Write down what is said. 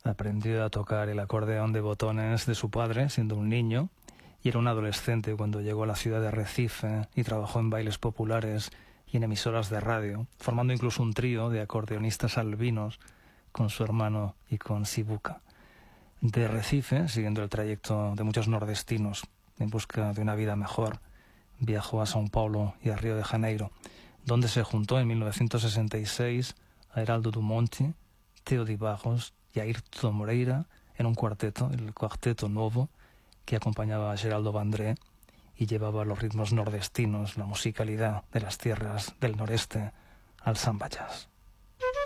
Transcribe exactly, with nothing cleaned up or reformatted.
Aprendió a tocar el acordeón de botones de su padre siendo un niño y era un adolescente cuando llegó a la ciudad de Recife y trabajó en bailes populares y en emisoras de radio, formando incluso un trío de acordeonistas albinos con su hermano y con Sibuca. De Recife, siguiendo el trayecto de muchos nordestinos en busca de una vida mejor, viajó a São Paulo y a Río de Janeiro, donde se juntó en mil novecientos sesenta y seis a Heraldo do Monte, Teo de Barros y Ayrton Moreira en un cuarteto, el Cuarteto Novo, que acompañaba a Geraldo Vandré y llevaba los ritmos nordestinos, la musicalidad de las tierras del noreste al samba jazz.